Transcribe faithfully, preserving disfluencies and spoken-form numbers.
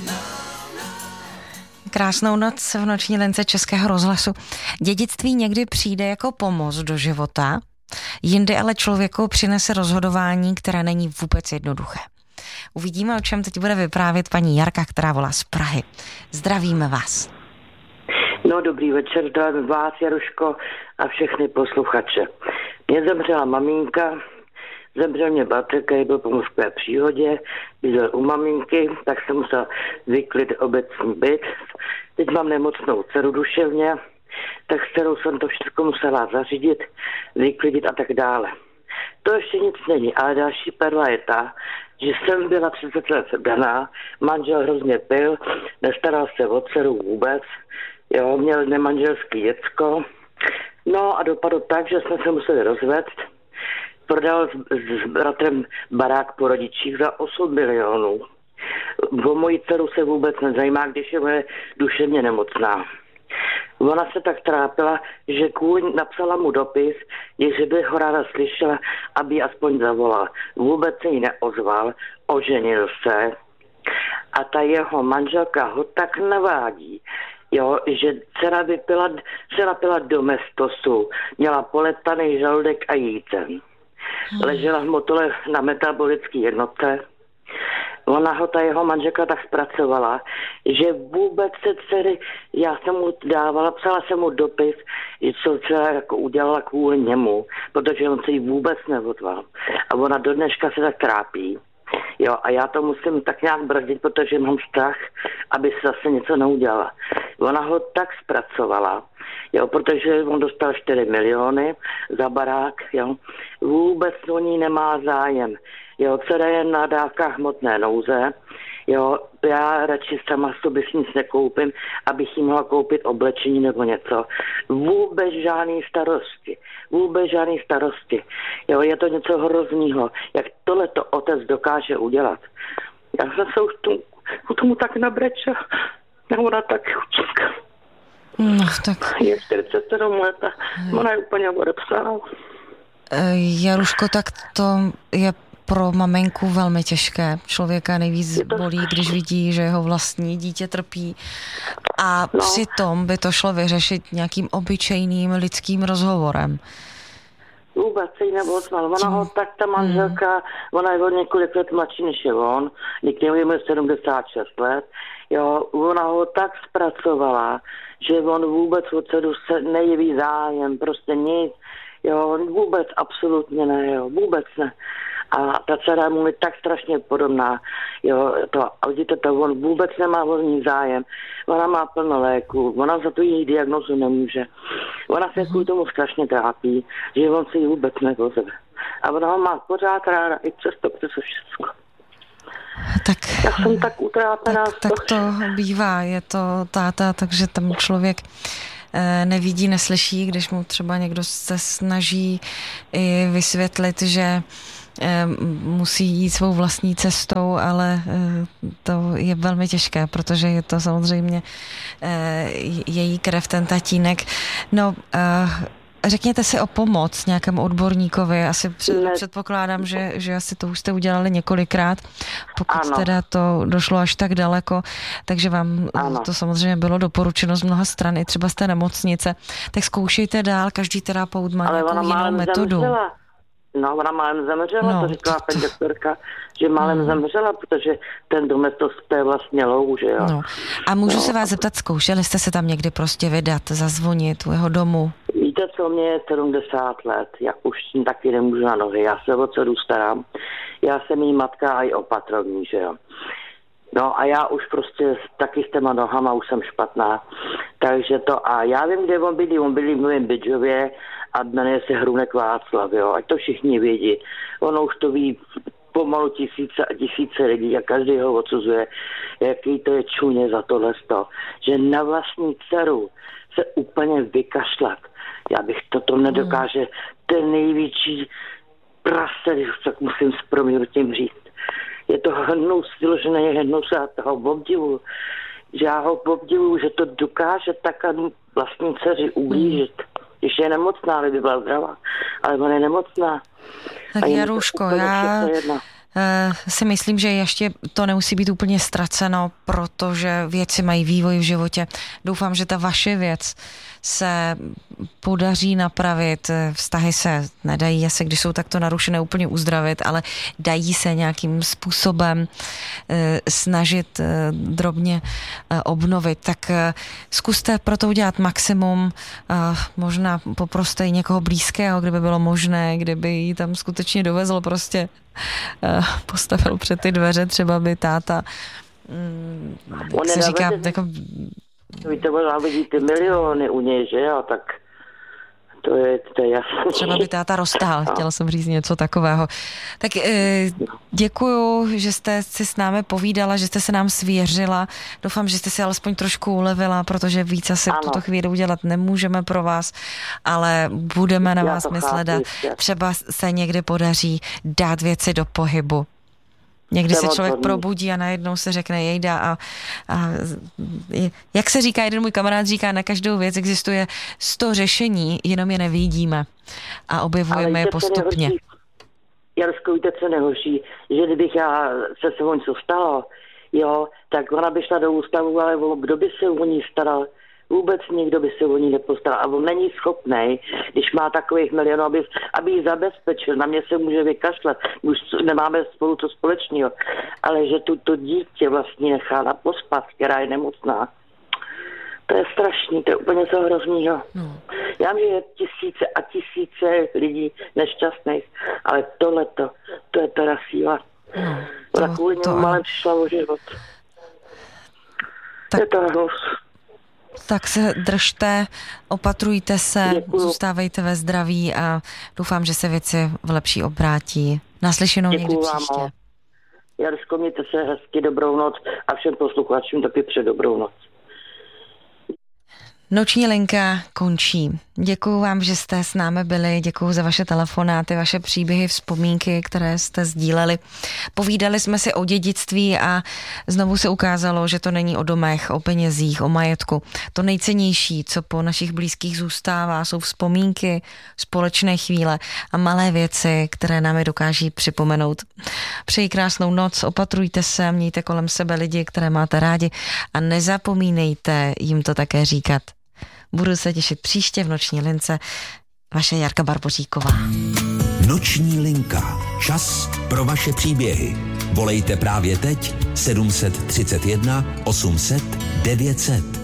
Krásnou noc v noční lince Českého rozhlasu. Dědictví někdy přijde jako pomoc do života, jindy ale člověku přinese rozhodování, které není vůbec jednoduché. Uvidíme, o čem teď bude vyprávět paní Jarka, která volá z Prahy. Zdravíme vás. No, dobrý večer, zdravím vás, Jaruško, a všechny posluchače. Mě zemřela maminka, zemřel mě bratr, který byl po mořské příhodě, bydlel u maminky, tak jsem musel vyklid obecní byt. Teď mám nemocnou dceru duševně, tak s dcerou jsem to všechno musela zařídit, vyklidit a tak dále. To ještě nic není, ale další perla je ta, že jsem byla třicet let daná, manžel hrozně pil, nestaral se o dceru vůbec, jo, měl nemanželský děcko, no a dopadlo tak, že jsme se museli rozvést. Prodal s, s bratrem barák po rodičích za osm milionů. O moji dceru se vůbec nezajímá, když je moje duševně nemocná. Ona se tak trápila, že kvůli napsala mu dopis, že by ho ráda slyšela, aby aspoň zavolal. Vůbec se jí neozval, oženil se a ta jeho manželka ho tak navádí, jo, že dcera vypila, dcera pila domestosu, měla poletaný žaludek a jícen. Ležela v motole na metabolické jednotce. Ona ho, ta jeho manželka, tak zpracovala, že vůbec se dcery, já jsem mu dávala, psala jsem mu dopis, co dcera jako udělala kvůli němu, protože on se jí vůbec neozval. A ona do dneška se tak trápí. Jo, a já to musím tak nějak brzdit, protože mám strach, aby se zase něco neudělala. Ona ho tak zpracovala, jo, protože on dostal čtyři miliony za barák, jo. Vůbec o ní nemá zájem. Jo, dcera je na dávkách hmotné nouze, jo, já radši sama sobě si nic nekoupím, abych jí mohla koupit oblečení nebo něco. Vůbec žádný starosti, vůbec žádný starosti. Jo, je to něco hroznýho, jak tohleto otec dokáže udělat. Já jsem se už tomu, tomu tak nabrečela, ona tak chučinka. No, tak... Je čtyřicet sedm let a ona je úplně odepsaná. Jaruško, tak to je pro maminku velmi těžké. Člověka nejvíc bolí, když vidí, že jeho vlastní dítě trpí. A no. Přitom by to šlo vyřešit nějakým obyčejným lidským rozhovorem. Vůbec se jí neozval. Ona ho tak, ta manželka, hmm. ona je o několik let mladší než je on, někdy je sedmdesát šest let, jo, ona ho tak zpracovala, že on vůbec od dceru se nejeví zájem, prostě nic, jo, vůbec absolutně ne, jo, vůbec ne. A ta dcera mu je tak strašně podobná, jo, to, a vidíte to, on vůbec nemá o ní zájem, ona má plno léku, ona za tu její diagnozu nemůže, ona se kvůli tomu strašně trápí, že on si ji vůbec nepozve. A ona ho má pořád ráda, i přesto, přes všechno. Tak, já jsem tak utrápená. Tak, tak to bývá, je to táta, takže tam člověk nevidí, neslyší, když mu třeba někdo se snaží i vysvětlit, že musí jít svou vlastní cestou, ale to je velmi těžké, protože je to samozřejmě její krev, ten tatínek. No, řekněte si o pomoc nějakému odborníkovi. Asi před, předpokládám, že, že asi to už jste udělali několikrát, pokud ano. teda to došlo až tak daleko, takže vám ano. to samozřejmě bylo doporučeno z mnoha stran, i třeba z té nemocnice. Tak zkoušejte dál, každý terapeut má ale nějakou jinou metodu. Zemřela. No, ona málem zemřela, no, to říkala paní doktorka, že málem no. zemřela, protože ten domestos to je vlastně lou, že jo. No. A můžu no. se vás zeptat, zkoušeli jste se tam někdy prostě vydat, zazvonit u jeho domu? Víte co, mě je sedmdesát let, já už taky nemůžu na nohy, já se o dceru starám, já jsem jí matka a i opatrovní, že jo. No a já už prostě taky s těma nohama už jsem špatná, takže to a já vím, kde on bydlí, on bydlí v Novém Bydžově a jmenuje se Hrunek Václav, jo, ať to všichni vědí, ono už to ví pomalu tisíce a tisíce lidí a každý ho odsuzuje, jaký to je čuně za tohle sto, že na vlastní dceru se úplně vykašlat. Já bych toto nedokáže, ten největší prase, když tak musím s proměnutím říct. Je to hnus, vyložený hnus a toho obdivu, že já ho obdivuju, že to dokáže tak vlastní dceři ublížit. Když je nemocná, ale by byla zdravá, ale ona je nemocná. Tak Jaruško, já si myslím, že ještě to nemusí být úplně ztraceno, protože věci mají vývoj v životě. Doufám, že ta vaše věc se podaří napravit. Vztahy se nedají asi, když jsou takto narušené, úplně uzdravit, ale dají se nějakým způsobem snažit drobně obnovit. Tak zkuste pro to udělat maximum. Možná poproste i někoho blízkého, kdyby bylo možné, kdyby ji tam skutečně dovezl, prostě postavil před ty dveře, třeba by táta, jak se říká, jako... Víte, možná vidíte miliony u něj, že jo, tak to je, to je jasné. Třeba by táta roztál, chtěla jsem říct něco takového. Tak děkuju, že jste si s námi povídala, že jste se nám svěřila. Doufám, že jste si alespoň trošku ulevila, protože víc asi v tuto chvíli udělat nemůžeme pro vás, ale budeme na Já vás myslet a třeba se někdy podaří dát věci do pohybu. Někdy se člověk probudí a najednou se řekne jejda a, a jak se říká, jeden můj kamarád říká, na každou věc existuje sto řešení, jenom je nevidíme a objevujeme je postupně. Jarsko, víte, co nehoří, že kdybych já se se o něco stalo, jo, tak ona by šla do ústavu, ale kdo by se o ní staral? Vůbec nikdo by se o ní nepostaral. A on není schopnej, když má takových milionů, aby, aby ji zabezpečil. Na mě se může vykašlat. Už nemáme spolu to společného. Ale že tu to dítě vlastně nechá na pospas, která je nemocná. To je strašný, to je úplně co hroznýho. No. Já vím, že je tisíce a tisíce lidí nešťastných, ale tohleto, to je teda síla. No, to, ona kvůli němu malem přišla o život. Tak... Je to hrůz. Tak se držte, opatrujte se, Děkuju. Zůstávejte ve zdraví a doufám, že se věci v lepší obrátí. Naslyšenou někdy příště. Jarsko, mějte se hezky, dobrou noc a všem posluchačům taky před dobrou noc. Noční linka končí. Děkuju vám, že jste s námi byli, děkuju za vaše telefonáty, vaše příběhy, vzpomínky, které jste sdíleli. Povídali jsme si o dědictví a znovu se ukázalo, že to není o domech, o penězích, o majetku. To nejcennější, co po našich blízkých zůstává, jsou vzpomínky, společné chvíle a malé věci, které nám je dokáží připomenout. Přeji krásnou noc, opatrujte se, mějte kolem sebe lidi, které máte rádi a nezapomínejte jim to také říkat. Budu se těšit příště v Noční lince. Vaše Jarka Barboříková. Noční linka. Čas pro vaše příběhy. Volejte právě teď sedm set třicet jedna osm set devět set.